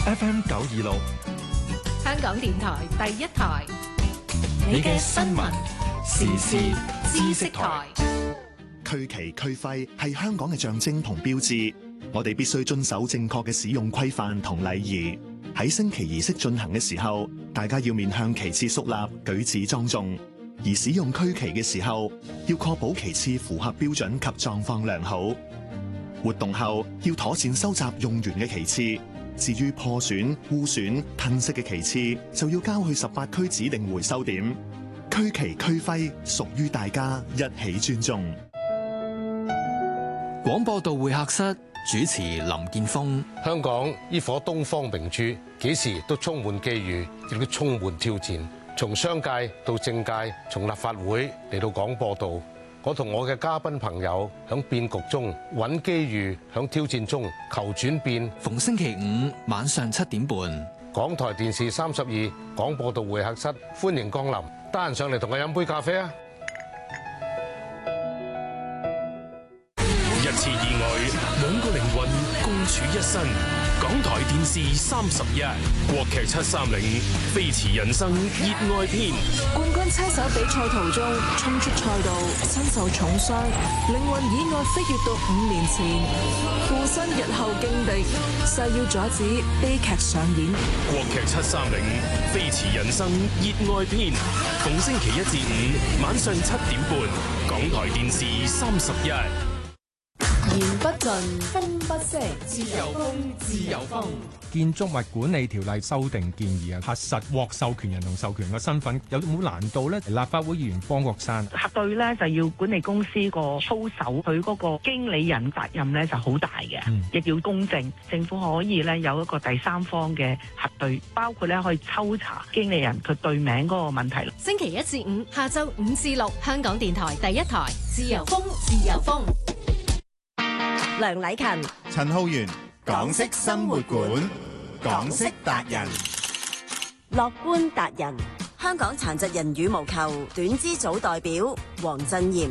FM 926， 香港電台第一台， 你嘅新聞時事知識台。 區旗區徽係香港嘅象徵同標誌，我哋必須遵守正確嘅使用規範同禮儀。喺升旗儀式進行嘅時候，大家要面向旗幟肅立，舉止莊重。而使用區旗嘅時候，要確保旗幟符合標準及狀況良好。活動後要妥善收集用完嘅旗幟，至於破損、污損、褪色嘅旗幟，就要交去18區指定回收點。區旗區徽屬於大家，一起尊重。 廣播道會客室主持林建峰。 香港呢顆東方明珠，幾時都充滿機遇，亦都充滿挑戰。從商界到政界，從立法會嚟到廣播道，我同我嘅嘉賓朋友響變局中揾機遇，響挑戰中求轉變。 逢星期五晚上7點半， 港台電視32廣播道會客室，歡迎光臨。得閒上嚟同我飲杯咖啡啊！ 一次意外，兩個靈魂共處一身。港台電視31，國劇730，飛馳人生熱愛篇。 冠軍車手比賽途中衝出賽道，身受重傷，靈魂意外飛越到5年前，附身日後勁敵，誓要阻止悲劇上演。 國劇730，飛馳人生熱愛篇，逢星期1至5晚上7點半，港台電視31。 言不盡，風不息，自由風，自由風。 建築物管理條例修訂建議啊，核實獲授權人同授權嘅身份有冇難度呢？立法會議員方國珊， 核對呢就要管理公司個操守，佢嗰個經理人責任呢就好大嘅，亦要公正。政府可以呢有一個第三方嘅核對，包括呢可以抽查經理人佢對名嗰個問題。 星期1至5下晝5至6，香港電台第一台，自由風，自由風。 梁禮勤、 陳浩源，港式生活館，港式達人， 樂觀達人，香港殘疾人羽毛球短肢組代表黃振賢。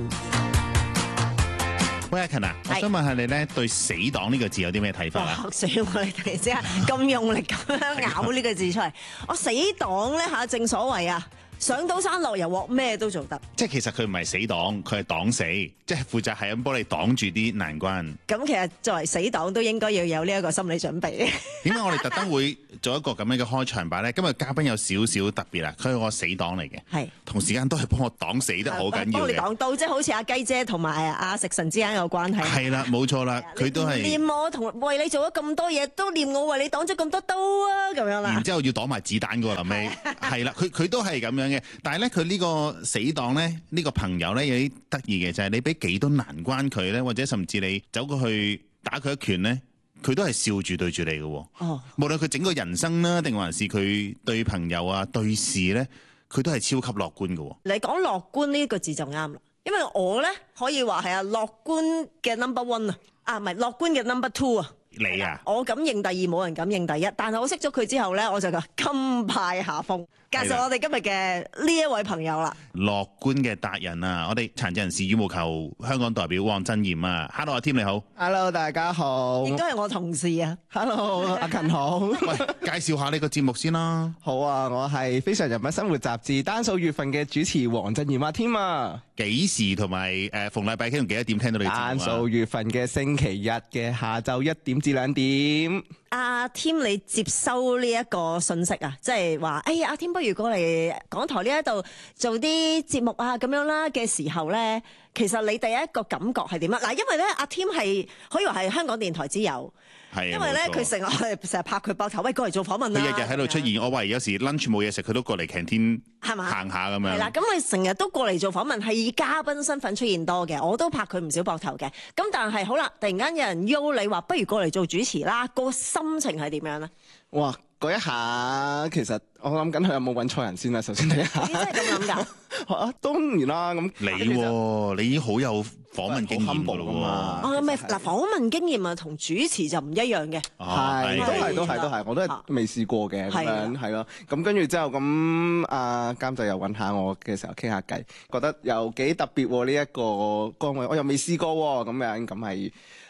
喂，阿勤啊，我想問下你咧，對死黨呢個字有啲咩睇法啊？ 死我哋突然之間咁用力咁樣咬呢個字出嚟，我死黨咧嚇，正所謂啊。上到山落油鑊咩都做得， 即係其實佢唔係死黨，佢係擋死，即係負責係咁幫你擋住啲難關。 咁其實作為死黨都應該要有呢一個心理準備。點解我哋特登會做一個咁樣嘅開場白咧？今日嘉賓有少少特別啦，佢係我死黨嚟嘅，係同時間都係幫我擋死得好緊要嘅。幫你擋到，即係好似阿雞姐同埋阿食神之間有關係。係啦，冇錯啦，佢都係念我同為你做咗咁多嘢，都念我為你擋咗咁多刀啊，咁樣啦。然之後要擋埋子彈㗎喎，臨尾係啦，佢都係咁樣。但係咧，佢呢個死黨咧，呢個朋友咧有啲得意嘅，就係你俾幾多難關佢咧，或者甚至你走過去打佢一拳咧，佢都係笑住對住你嘅。哦，無論佢整個人生啦，定還是佢對朋友啊、對事咧，佢都係超級樂觀嘅。你講樂觀呢個字就啱啦，因為我咧可以話係啊樂觀嘅 number one 啊，唔係樂觀嘅 number two 啊。你啊，我敢認第二，冇人敢認第一。但係我識咗佢之後咧，我就甘拜下風。介紹我哋今日嘅呢一位朋友啦，樂觀嘅達人啊！我哋殘疾人士羽毛球香港代表黃振賢啊 ，Hello 阿添你好 ，Hello 大家好， 亦都係我同事啊 ，Hello 阿勤好， 喂，介紹下你個節目先啦。 好啊，我係《非常人物生活雜誌》單數月份嘅主持黃振賢阿添啊。 幾時同埋逢禮拜幾同幾多點聽到你節目啊？單數月份嘅星期日嘅下晝1點至2點。 阿添，你接收呢一個信息啊，即係話，哎呀，阿添不如過嚟港台呢一度做啲節目啊，咁樣啦嘅時候咧，其實你第一個感覺係點啊？嗱，因為咧，阿添係可以話係香港電台之友。係，因為咧佢成日拍佢膊頭，喂，過嚟做訪問啦。佢日日喺度出現，我懷疑有時 lunch 冇嘢食，佢都過嚟 canteen 行下咁樣。係啦，咁佢成日都過嚟做訪問，係以嘉賓身份出現多嘅，我都拍佢唔少膊頭嘅。咁但係好啦，突然間有人邀你話，不如過嚟做主持啦，個心情係點樣咧？ 哇！嗰一下其實我諗緊佢有冇揾錯人先啦，首先睇下。你真係咁諗㗎？當然啦，咁你已經好有訪問經驗㗎咯喎。 哦，唔係嗱，訪問經驗啊，同主持就唔一樣嘅。 係，都係，我都係未試過嘅咁樣，係咯。咁跟住之後咁，阿監製又揾下我嘅時候傾下偈，覺得又幾特別喎呢一個崗位，我又未試過喎咁樣，咁係。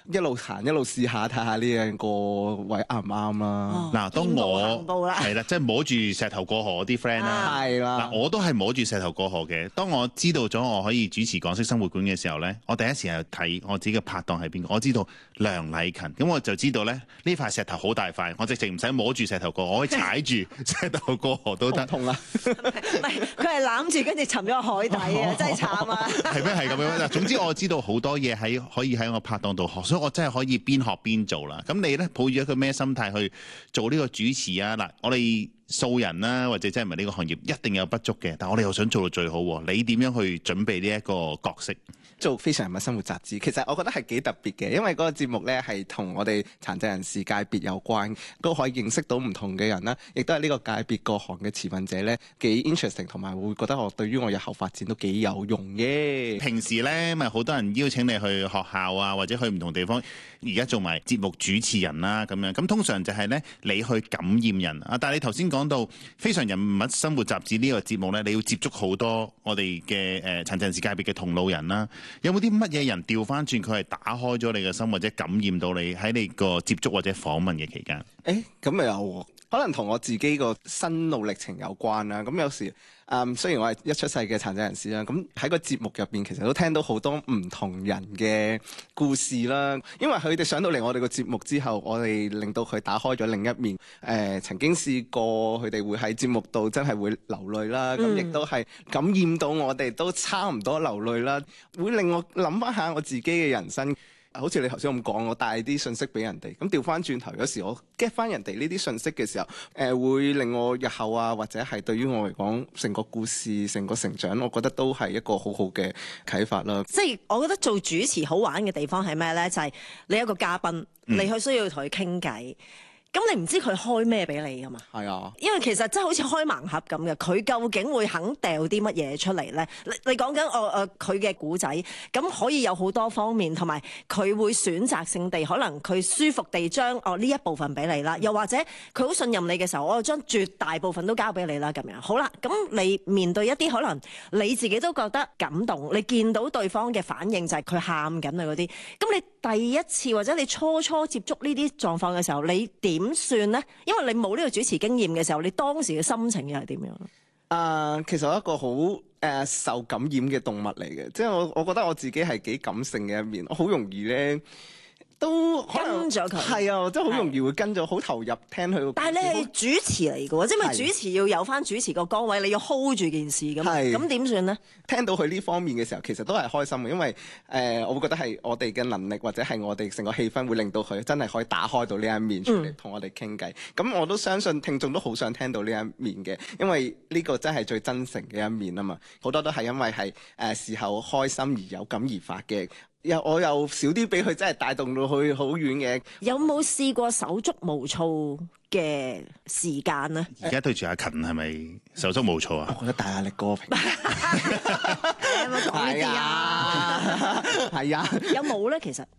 一路行一路試下睇下呢樣個位啱唔啱啦。 嗱，當我係啦，即係摸住石頭過河嗰啲 friend 啦， 係啦。 嗱，我都係摸住石頭過河嘅。當我知道咗我可以主持港式生活館嘅時候咧，我第一時間睇我自己嘅拍檔係邊個，我知道梁禮勤，咁我就知道咧呢塊石頭好大塊，我直情唔使摸住石頭過河，我可以踩住石頭過河都得。 痛啊！ 唔係，佢係攬住跟住沉咗落海底啊！真係慘啊！ 係咩？係咁樣嗱。總之我知道好多嘢可以喺我拍檔度學，所以我真係可以邊學邊做啦。咁你咧抱住一個咩心態去做呢個主持啊？嗱，我哋素人啦，或者真係唔係呢個行業，一定有不足嘅，但我哋又想做到最好。你點樣去準備呢一個角色？ 做非常人物生活雜誌，其實我覺得係幾特別嘅，因為嗰個節目呢係同我哋殘疾人士界別有關，都可以認識到唔同嘅人啦，亦都係呢個界別各行嘅持份者呢幾 interesting， 同埋會覺得我對於我日後發展都幾有用嘅。 平時呢咪好多人邀請你去學校啊，或者去唔同地方，而家做埋節目主持人啦咁樣，咁通常就係呢，你去感染人啊。但係你頭先講到非常人物生活雜誌呢個節目呢，你要接觸好多我哋嘅殘疾人士界別嘅同路人啦。有冇啲乜嘢人調翻轉佢係打開咗你嘅心，或者感染到你喺你個接觸或者訪問嘅期間？ 咁咪有可能同我自己個心路歷程有關啦。咁有時雖然我係一出世嘅殘疾人士啦，咁喺個節目入邊其實都聽到好多唔同人嘅故事啦。因為佢哋上到嚟我哋個節目之後，我哋令到佢打開咗另一面。曾經試過佢哋會喺節目度真係會流淚啦，咁亦都係感染到我哋都差唔多流淚啦，會令我諗翻下我自己嘅人生。好似你頭先咁講，我帶啲信息俾人哋，咁調翻轉頭，有時我 get 翻人哋呢啲信息嘅時候，會令我日後啊，或者係對於我嚟講，成個故事、成個成長，我覺得都係一個好好嘅啟發啦。 即係我覺得做主持好玩嘅地方係咩呢？就係你一個嘉賓，你去需要同佢傾偈。咁你唔知佢開咩俾你噶嘛？係啊，因為其實真係好似開盲盒咁嘅，佢究竟會肯掉啲乜嘢出嚟咧？你講緊佢嘅故仔，咁可以有好多方面，同埋佢會選擇性地，可能佢舒服地將呢一部分俾你啦，又或者佢好信任你嘅時候，我就將絕大部分都交俾你啦，咁樣好啦。咁你面對一啲可能你自己都覺得感動，你見到對方嘅反應就係佢喊緊啊嗰啲，咁你第一次或者你初接觸呢啲狀況嘅時候，你點算呢？因為你冇呢個主持經驗嘅時候，你當時嘅心情又係點樣？ 其實我一個好受感染嘅動物嚟嘅，即係我覺得我自己係幾感性嘅一面，我好容易呢都跟咗佢，係啊，即係好容易會跟咗，好投入聽佢。但係你係主持嚟嘅喎，即係咪主持要有翻主持個崗位，你要 hold 住件事咁，咁點算呢？聽到佢呢方面嘅時候，其實都係開心嘅，因為我會覺得係我哋嘅能力或者係我哋成個氣氛會令到佢真係可以打開到呢一面出嚟同我哋傾偈。咁我都相信聽眾都好想聽到呢一面嘅，因為呢個真係最真誠嘅一面啊嘛。好多都係因為係事後開心而有感而發嘅。我又少啲俾佢真係帶動到去好遠嘅。有冇試過手足無措嘅時間呢？ 而家對住阿勤係咪手足無措啊？ 我覺得大壓力過平。 你有冇講呢啲啊？ 係啊。 有冇咧？其實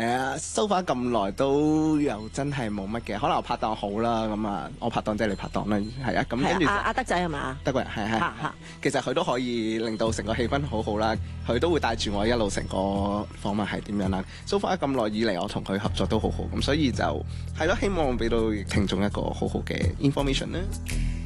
so far 咁耐都又真係冇乜嘅。可能我拍檔好啦，咁啊，我拍檔即係你拍檔啦，係啊。咁跟住阿德仔係嘛？德國人係。其實佢都可以令到成個氣氛好好啦。佢都會帶住我一路成個訪問係點樣啦。so far 咁耐以嚟，我同佢合作都好好，咁所以就係咯，希望俾到聽眾一個好好嘅 information 啦。